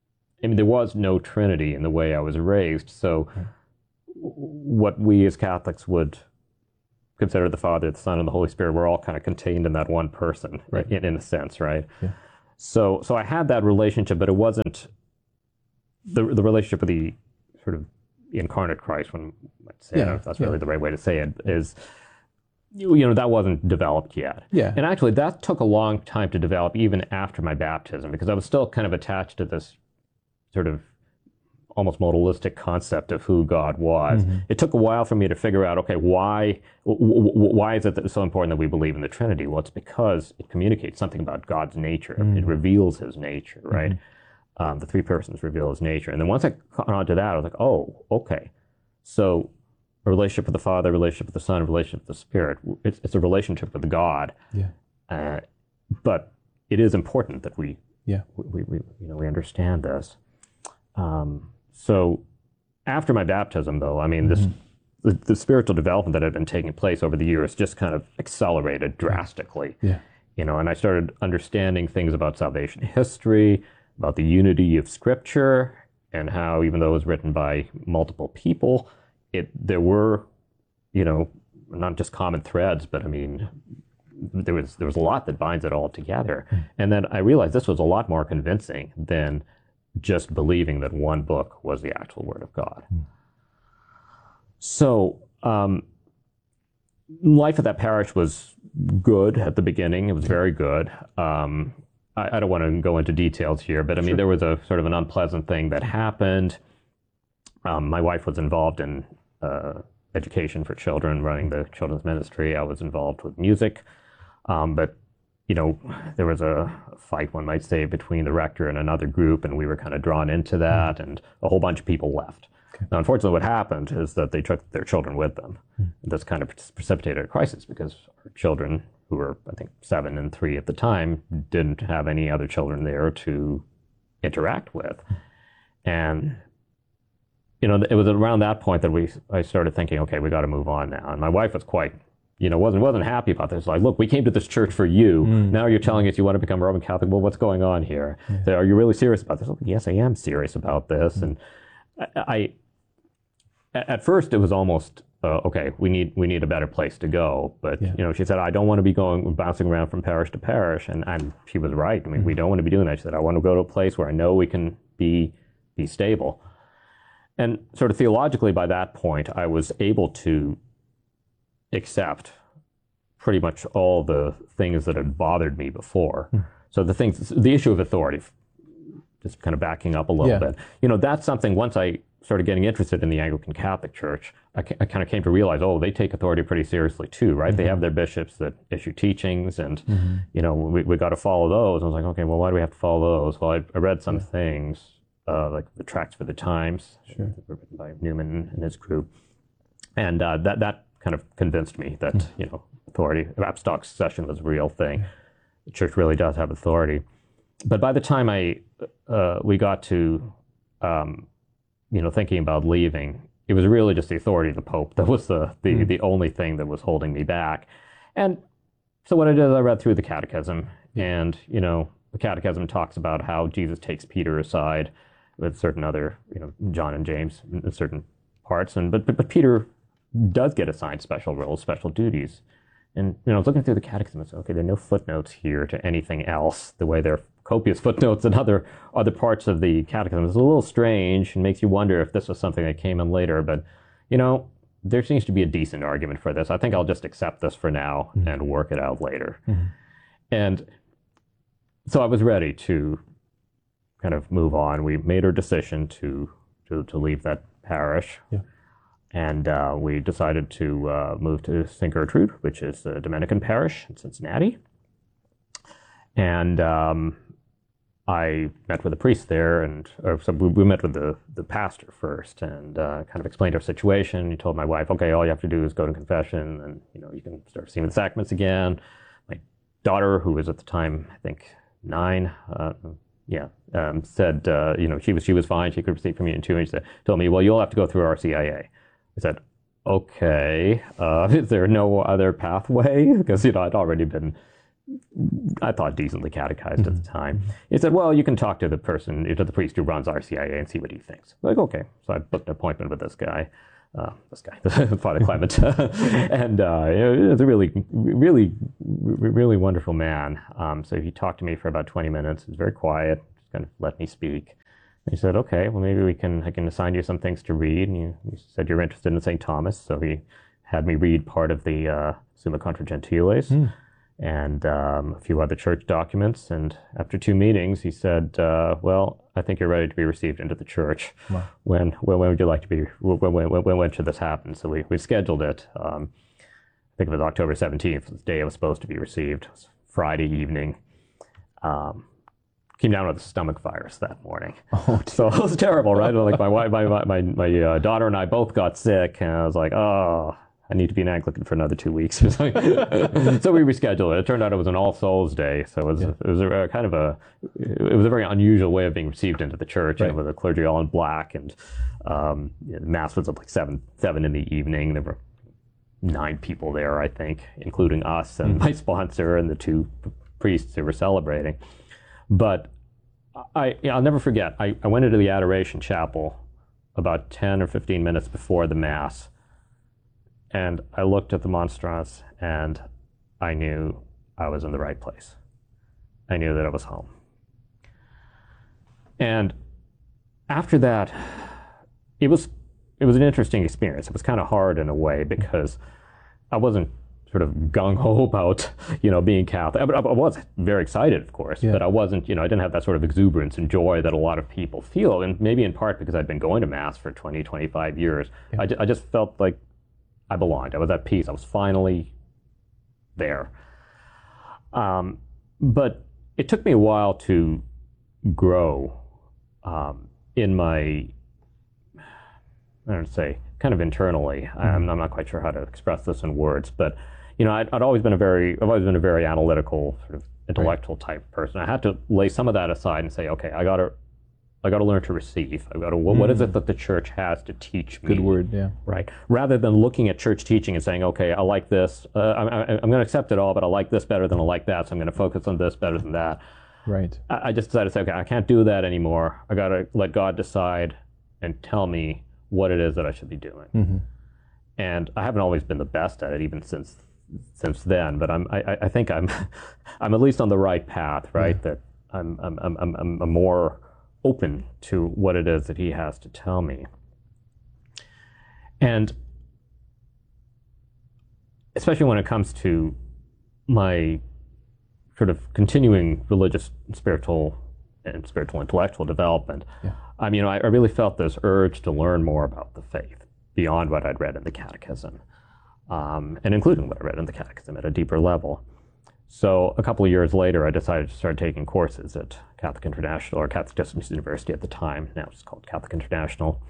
I mean, there was no Trinity in the way I was raised. So Right. what we as Catholics would consider the Father, the Son, and the Holy Spirit, we're all kind of contained in that one person, Right. in, in a sense, right? Yeah. So, so I had that relationship, but it wasn't the the relationship with the sort of incarnate Christ. When I'd say, I don't know Yeah, if that's yeah. really the right way to say it, is you, you know that wasn't developed yet. Yeah. And actually, that took a long time to develop, even after my baptism, because I was still kind of attached to this sort of almost modalistic concept of who God was. Mm-hmm. It took a while for me to figure out, okay, why w- w- why is it that it's so important that we believe in the Trinity? Well, it's because it communicates something about God's nature. Mm-hmm. It reveals his nature, right? Mm-hmm. Um, the three persons reveal his nature. And then once I caught on to that, I was like, oh, okay. So a relationship with the Father, a relationship with the Son, a relationship with the Spirit. It's, it's a relationship with God. Yeah. Uh, but it is important that we, Yeah. we, we, you know, we understand this. Um, so after my baptism, though, I mean, this the, the spiritual development that had been taking place over the years just kind of accelerated drastically. Yeah. You know, and I started understanding things about salvation history, about the unity of Scripture, and how even though it was written by multiple people, it there were, you know, not just common threads, but I mean, there was there was a lot that binds it all together. Mm. And then I realized this was a lot more convincing than just believing that one book was the actual Word of God. Mm. So um, life at that parish was good at the beginning. It was very good. Um, I, I don't want to go into details here, but I mean, sure. There was a sort of an unpleasant thing that happened. Um, my wife was involved in uh, education for children, running the children's ministry. I was involved with music. Um, but, you know, there was a fight, one might say, between the rector and another group, and we were kind of drawn into that, and a whole bunch of people left. Okay. Now, unfortunately, what happened is that they took their children with them. Mm. This kind of precipitated a crisis because our children, who were, I think, seven and three at the time, didn't have any other children there to interact with. And, you know, it was around that point that we I started thinking, okay, we got to move on now. And my wife was quite, you know, wasn't wasn't happy about this. Like, look, we came to this church for you. Mm. Now you're telling us you want to become a Roman Catholic. Well, what's going on here? Yeah. So, are you really serious about this? Like, yes, I am serious about this. Mm. And I, I, at first, it was almost uh, okay. We need we need a better place to go. But yeah. you know, she said, I don't want to be going bouncing around from parish to parish. And and she was right. I mean, mm. we don't want to be doing that. She said, I want to go to a place where I know we can be be stable. And sort of theologically, by that point, I was able to accept pretty much all the things that had bothered me before. Mm. So the things, the issue of authority, just kind of backing up a little yeah. bit, you know, that's something, once I started getting interested in the Anglican Catholic Church, I, I kind of came to realize, oh, they take authority pretty seriously too, right? Mm-hmm. They have their bishops that issue teachings, and, mm-hmm. you know, we, we got to follow those. I was like, okay, well, why do we have to follow those? Well, I, I read some yeah. things, uh, like the Tracts for the Times, sure. written by Newman and his group. And uh, that, that kind of convinced me that, mm. you know, authority, apostolic succession was a real thing. Yeah. The church really does have authority. But by the time I, uh, we got to, um, you know, thinking about leaving, it was really just the authority of the Pope that was the the, mm. the only thing that was holding me back. And so what I did is I read through the Catechism, yeah. and, you know, the Catechism talks about how Jesus takes Peter aside with certain other, you know, John and James in certain parts, and but but, but Peter does get assigned special roles, special duties. And, you know, I was looking through the Catechism and said, okay, there are no footnotes here to anything else, the way there are copious footnotes in other other parts of the Catechism. It's a little strange and makes you wonder if this was something that came in later. But, you know, there seems to be a decent argument for this. I think I'll just accept this for now mm-hmm. and work it out later. Mm-hmm. And so I was ready to kind of move on. We made our decision to to, to leave that parish. Yeah. And uh, we decided to uh, move to Saint Gertrude, which is a Dominican parish in Cincinnati. And um, I met with a priest there, and or so we, we met with the, the pastor first, and uh, kind of explained our situation. He told my wife, okay, all you have to do is go to confession, and, you know, you can start receiving the sacraments again. My daughter, who was at the time, I think, nine, uh, yeah, um, said, uh, you know, she was she was fine. She could receive communion too. And she said, told me, well, you'll have to go through R C I A. I said, okay, uh, is there no other pathway? Because, you know, I'd already been I thought, decently catechized mm-hmm. at the time. He said, well, you can talk to the person, to the priest who runs R C I A and see what he thinks. I'm like, okay. So I booked an appointment with this guy, uh, this guy, Father Clement. and uh, it was a really, really, really wonderful man. Um, so he talked to me for about twenty minutes. He was very quiet, just kind of let me speak. And he said, okay, well, maybe we can, I can assign you some things to read. And you, you said you're interested in Saint Thomas. So he had me read part of the uh, Summa Contra Gentiles. Mm. and um, a few other church documents. And after two meetings, he said, uh, well, I think you're ready to be received into the church. Wow. When, when when would you like to be, when, when, when, when should this happen? So we, we scheduled it. Um, I think it was October seventeenth, the day I was supposed to be received. It was Friday evening. Um, came down with a stomach virus that morning. Oh, so it was terrible, right? Like my wife, my, my, my, my uh, daughter and I both got sick, and I was like, oh, I need to be an Anglican for another two weeks. So we rescheduled it. It turned out it was an All Souls Day, so it was, yeah. it was a, a kind of a, it was a very unusual way of being received into the church, right. And with the clergy all in black, and um, you know, Mass was at like seven, seven in the evening. There were nine people there, I think, including us and mm-hmm. my sponsor and the two priests who were celebrating. But I, you know, I'll never forget, I, I went into the Adoration Chapel about ten or fifteen minutes before the Mass, and I looked at the monstrance, and I knew I was in the right place. I knew that I was home. And after that, it was it was an interesting experience. It was kind of hard in a way, because I wasn't sort of gung-ho about, you know, being Catholic. I, I was very excited, of course, yeah. but I wasn't, you know, I didn't have that sort of exuberance and joy that a lot of people feel, and maybe in part because I'd been going to Mass for twenty, twenty-five years. Yeah. I, I just felt like I belonged. I was at peace. I was finally there. Um, but it took me a while to grow um, in my, I don't say, kind of internally. Mm-hmm. I'm, I'm not quite sure how to express this in words, but you know, I'd, I'd always been a very, I've always been a very analytical, sort of intellectual right. type person. I had to lay some of that aside and say, okay, I got to, I got to learn to receive. I got to, what, mm. what is it that the church has to teach me? Good word, yeah. Right. Rather than looking at church teaching and saying, okay, I like this. Uh, I'm, I'm going to accept it all, but I like this better than I like that, so I'm going to focus on this better than that. Right. I, I just decided to say, okay, I can't do that anymore. I got to let God decide and tell me what it is that I should be doing. Mm-hmm. And I haven't always been the best at it, even since since then. But I'm, I, I think I'm, I'm at least on the right path, right? Yeah. That I'm, I'm, I'm, I'm, I'm more open to what it is that he has to tell me. And especially when it comes to my sort of continuing religious, spiritual, and spiritual intellectual development, yeah. I mean, I, I really felt this urge to learn more about the faith beyond what I'd read in the Catechism, um, and including what I read in the Catechism at a deeper level. So a couple of years later, I decided to start taking courses at Catholic International, or Catholic Distance University at the time. Now it's called Catholic International.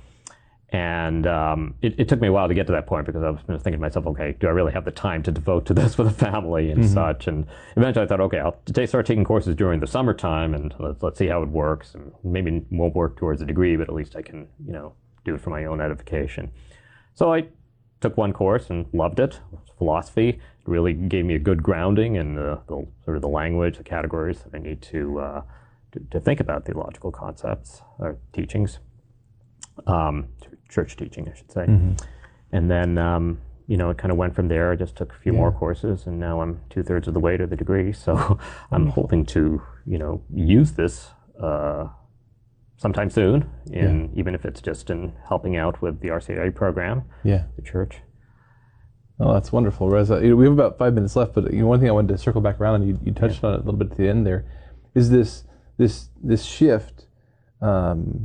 And um, it, it took me a while to get to that point, because I was thinking to myself, okay, do I really have the time to devote to this with a family and mm-hmm. such? And eventually I thought, okay, I'll t- start taking courses during the summertime, and let's, let's see how it works. And maybe it won't work towards a degree, but at least I can, you know, do it for my own edification. So I took one course and loved it. It was philosophy. It really gave me a good grounding in the, the sort of the language, the categories that I need to, uh, to, to think about theological concepts or teachings. Um, church teaching, I should say. Mm-hmm. And then, um, you know, it kind of went from there. I just took a few yeah. more courses, and now I'm two-thirds of the way to the degree. So I'm hoping to, you know, use this uh, sometime soon, in, yeah. even if it's just in helping out with the R C I A program, yeah. the church. Oh, that's wonderful, Reza. You know, we have about five minutes left, but you know, one thing I wanted to circle back around, and you, you touched yeah. on it a little bit at the end there, is this this this shift, um,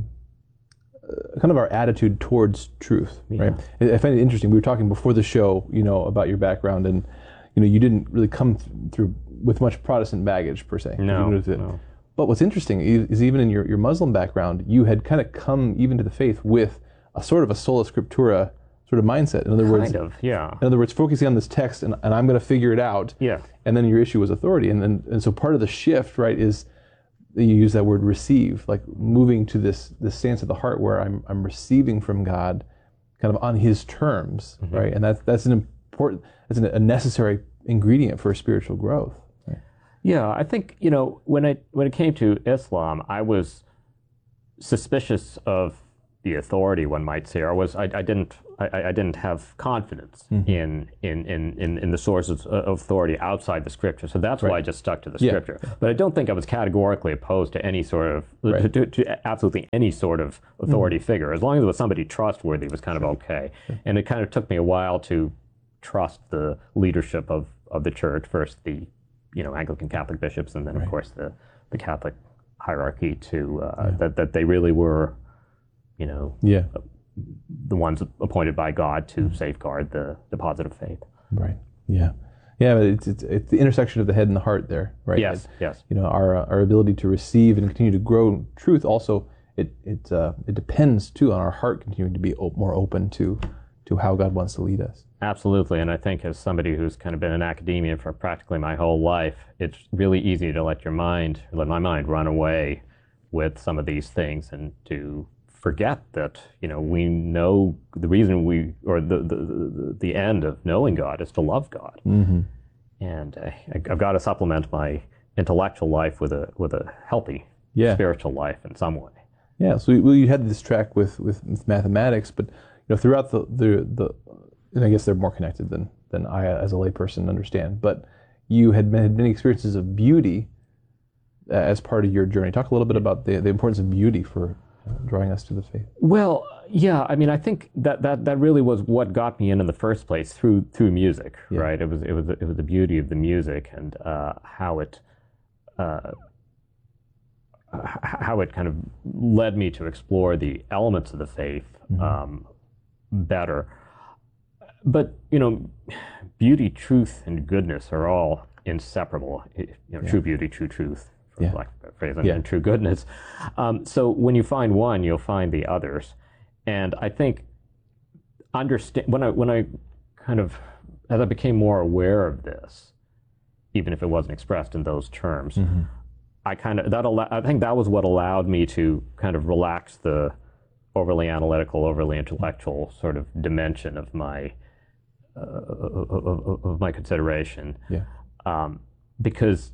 uh, kind of our attitude towards truth, yeah. right? I find it interesting. We were talking before the show, you know, about your background, and you know, you didn't really come th- through with much Protestant baggage per se. No, no. But what's interesting is even in your, your Muslim background, you had kind of come even to the faith with a sort of a sola scriptura sort of mindset. In other kind words, of, yeah. In other words, focusing on this text, and, and I'm going to figure it out. Yeah. And then your issue was authority, and then and so part of the shift, right, is you use that word receive, like moving to this this stance of the heart where I'm I'm receiving from God, kind of on His terms, mm-hmm. right? And that's that's an important, that's an, a necessary ingredient for spiritual growth. Right? Yeah, I think, you know, when it when it came to Islam, I was suspicious of the authority, one might say, or was I, I didn't I, I didn't have confidence mm-hmm. in, in, in, in the sources of authority outside the scripture. So that's right. why I just stuck to the scripture. Yeah. But I don't think I was categorically opposed to any sort of right. to, to, to absolutely any sort of authority mm-hmm. figure. As long as it was somebody trustworthy, it was kind of okay. Sure. And it kind of took me a while to trust the leadership of, of the church, first the you know Anglican Catholic bishops, and then right. of course the, the Catholic hierarchy, to uh, yeah. that that they really were, you know, yeah. the ones appointed by God to safeguard the deposit of faith. Right. Yeah. Yeah. But it's it's, it's the intersection of the head and the heart there, right? Yes. And, yes. You know, our our ability to receive and continue to grow in truth also it it uh, it depends too on our heart continuing to be op- more open to to how God wants to lead us. Absolutely. And I think as somebody who's kind of been in academia for practically my whole life, it's really easy to let your mind, let my mind run away with some of these things and to forget that, you know, we know the reason we, or the the, the, the end of knowing God is to love God. Mm-hmm. And uh, I've got to supplement my intellectual life with a with a healthy yeah. spiritual life in some way. Yeah, so well, you had this track with, with, with mathematics, but you know, throughout the, the, the and I guess they're more connected than, than I as a layperson understand, but you had, been, had many experiences of beauty uh, as part of your journey. Talk a little bit about the, the importance of beauty for drawing us to the faith. Well, yeah, I mean, I think that, that, that really was what got me in in the first place through through music, yeah. right? It was it was it was the beauty of the music and uh, how it uh, how it kind of led me to explore the elements of the faith mm-hmm. um, better. But you know, beauty, truth, and goodness are all inseparable. You know, yeah. true beauty, true truth. Yeah. Like phrase, and, yeah. and true goodness. Um, so when you find one, you'll find the others. And I think understand when I when I kind of as I became more aware of this, even if it wasn't expressed in those terms, mm-hmm. I kind of that al- I think that was what allowed me to kind of relax the overly analytical, overly intellectual sort of dimension of my uh, of, of my consideration. Yeah. Um, because.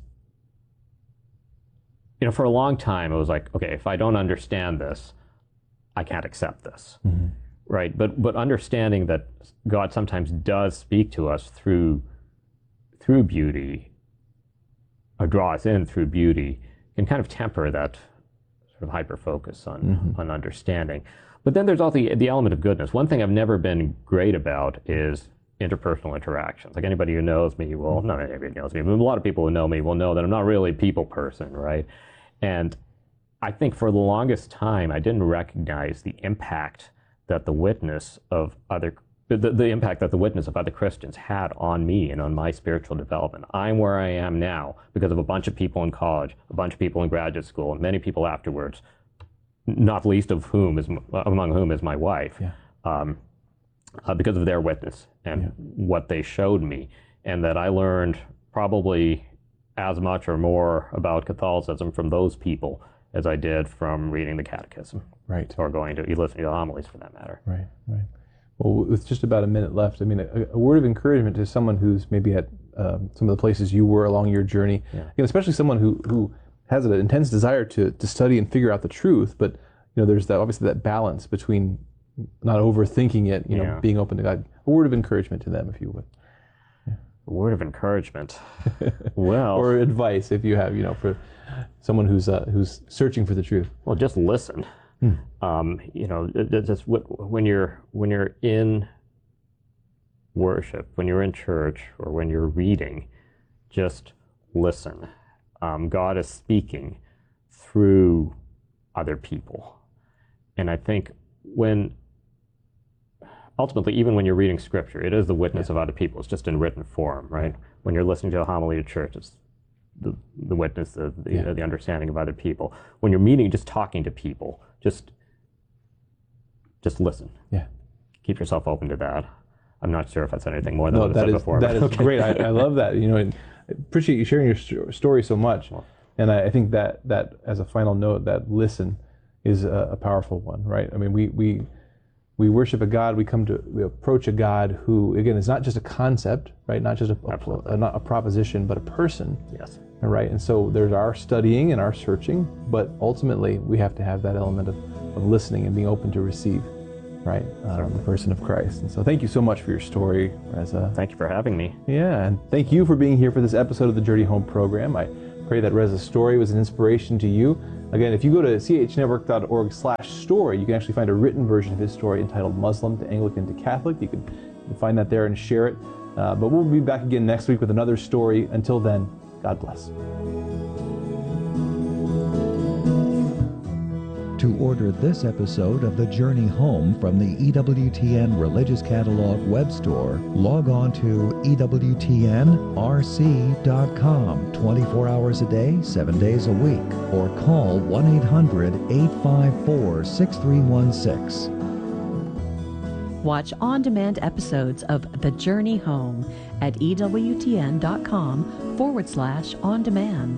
You know, for a long time, it was like, okay, if I don't understand this, I can't accept this, mm-hmm. right? But but understanding that God sometimes does speak to us through through beauty, or draw us in through beauty, can kind of temper that sort of hyper focus on mm-hmm. on understanding. But then there's also the, the element of goodness. One thing I've never been great about is interpersonal interactions. Like anybody who knows me will, not anybody knows me, but a lot of people who know me will know that I'm not really a people person, right? And I think for the longest time, I didn't recognize the impact that the witness of other, the, the impact that the witness of other Christians had on me and on my spiritual development. I'm where I am now because of a bunch of people in college, a bunch of people in graduate school, and many people afterwards, not least of whom is, among whom is my wife. Yeah. Um, Uh, because of their witness and yeah. what they showed me, and that I learned probably as much or more about Catholicism from those people as I did from reading the Catechism, right, or going to listening to homilies, for that matter. Right, right. Well, with just about a minute left, I mean, a, a word of encouragement to someone who's maybe at um, some of the places you were along your journey, yeah. you know, especially someone who who has an intense desire to to study and figure out the truth, but you know, there's that obviously that balance between not overthinking it, you know, yeah. being open to God. A word of encouragement to them, if you would. Yeah. A word of encouragement. Well, or advice, if you have, you know, for someone who's uh, who's searching for the truth. Well, just listen. Hmm. Um, you know, just when you're when you're in worship, when you're in church, or when you're reading, just listen. Um, God is speaking through other people, and I think when ultimately, even when you're reading scripture, it is the witness yeah. of other people. It's just in written form, right? When you're listening to a homily at church, it's the, the witness, of the, yeah. uh, the understanding of other people. When you're meeting, just talking to people, just just listen. Yeah. Keep yourself open to that. I'm not sure if I said anything more than no, what I that said is, before. That is okay. great. I, I love that. You know, and I appreciate you sharing your st- story so much. Well, and I, I think that that as a final note, that listen is a, a powerful one, right? I mean, we we we worship a God, we come to, we approach a God who, again, is not just a concept, right? Not just a, a, a, not a proposition, but a person. Yes. Right? And so there's our studying and our searching, but ultimately we have to have that element of, of listening and being open to receive, right? Um, the person of Christ. And so thank you so much for your story, Reza. Thank you for having me. Yeah, and thank you for being here for this episode of the Journey Home program. I pray that Reza's story was an inspiration to you. Again, if you go to c h network dot org slash story, you can actually find a written version of his story entitled Muslim to Anglican to Catholic. You can, you can find that there and share it. Uh, but we'll be back again next week with another story. Until then, God bless. To order this episode of The Journey Home from the E W T N Religious Catalog web store, log on to E W T N R C dot com twenty-four hours a day, seven days a week, or call one eight hundred, eight five four, six three one six. Watch on-demand episodes of The Journey Home at E W T N dot com forward slash on-demand.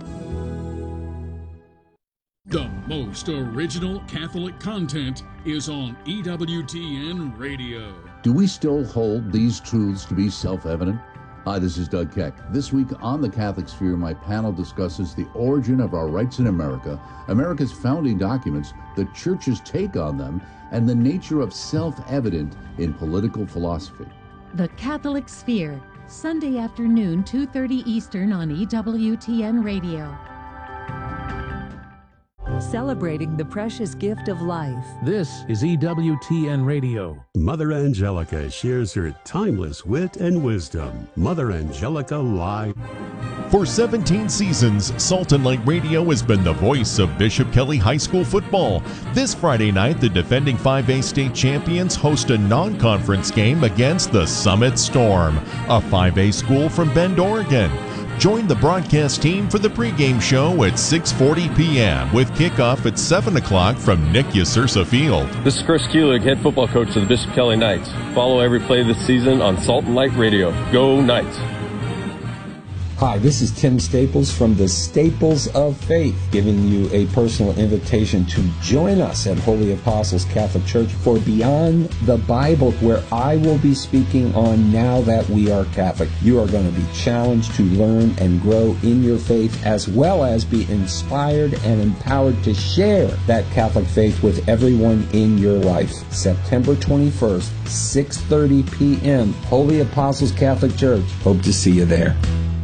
The most original Catholic content is on E W T N Radio. Do we still hold these truths to be self-evident? Hi, this is Doug Keck. This week on The Catholic Sphere, my panel discusses the origin of our rights in America, America's founding documents, the Church's take on them, and the nature of self-evident in political philosophy. The Catholic Sphere, Sunday afternoon, two thirty Eastern on E W T N Radio. Celebrating the precious gift of life. This is E W T N Radio. Mother Angelica shares her timeless wit and wisdom. Mother Angelica Live. For seventeen seasons, Salt and Light Radio has been the voice of Bishop Kelly High School football. This Friday night, the defending five A state champions host a non-conference game against the Summit Storm, a five A school from Bend, Oregon. Join the broadcast team for the pregame show at six forty p.m. with kickoff at seven o'clock from Nick Yasursa Field. This is Chris Kuelig, head football coach of the Bishop Kelly Knights. Follow every play this season on Salt and Light Radio. Go Knights! Hi, this is Tim Staples from the Staples of Faith, giving you a personal invitation to join us at Holy Apostles Catholic Church for Beyond the Bible, where I will be speaking on Now That We Are Catholic. You are going to be challenged to learn and grow in your faith, as well as be inspired and empowered to share that Catholic faith with everyone in your life. September twenty-first, six thirty p.m., Holy Apostles Catholic Church. Hope to see you there.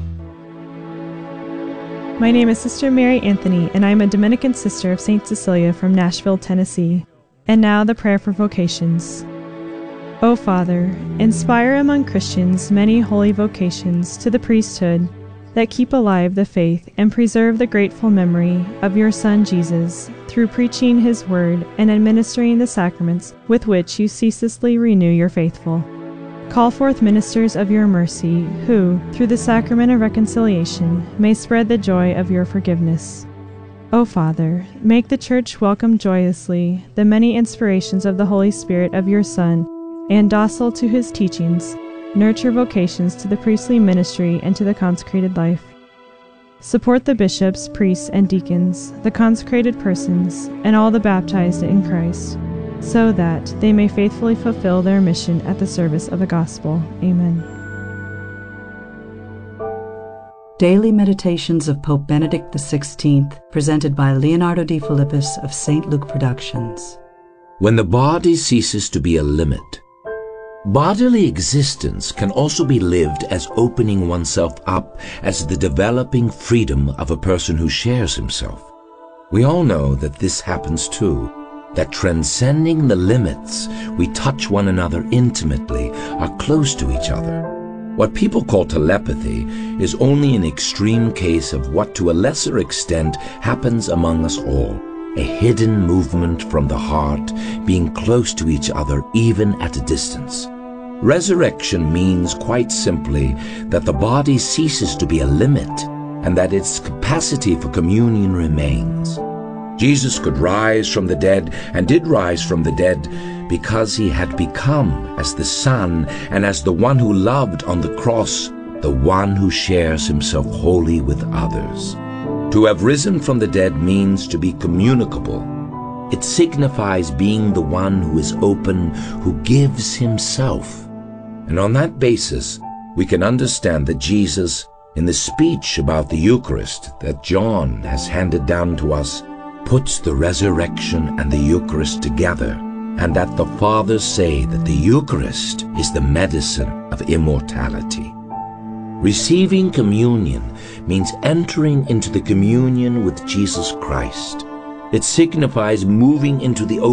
My name is Sister Mary Anthony, and I am a Dominican sister of Saint Cecilia from Nashville, Tennessee. And now the prayer for vocations. O Father, inspire among Christians many holy vocations to the priesthood that keep alive the faith and preserve the grateful memory of your Son Jesus through preaching his word and administering the sacraments with which you ceaselessly renew your faithful. Call forth ministers of your mercy, who, through the sacrament of reconciliation, may spread the joy of your forgiveness. O Father, make the Church welcome joyously the many inspirations of the Holy Spirit of your Son, and docile to his teachings, nurture vocations to the priestly ministry and to the consecrated life. Support the bishops, priests, and deacons, the consecrated persons, and all the baptized in Christ, so that they may faithfully fulfill their mission at the service of the gospel. Amen. Daily Meditations of Pope Benedict the sixteenth, presented by Leonardo D. Philippus of Saint Luke Productions. When the body ceases to be a limit, bodily existence can also be lived as opening oneself up as the developing freedom of a person who shares himself. We all know that this happens too, that transcending the limits, we touch one another intimately, are close to each other. What people call telepathy is only an extreme case of what to a lesser extent happens among us all, a hidden movement from the heart being close to each other even at a distance. Resurrection means quite simply that the body ceases to be a limit and that its capacity for communion remains. Jesus could rise from the dead, and did rise from the dead, because he had become, as the Son and as the one who loved on the cross, the one who shares himself wholly with others. To have risen from the dead means to be communicable. It signifies being the one who is open, who gives himself. And on that basis, we can understand that Jesus, in the speech about the Eucharist that John has handed down to us, puts the resurrection and the Eucharist together, and that the Fathers say that the Eucharist is the medicine of immortality. Receiving communion means entering into the communion with Jesus Christ. It signifies moving into the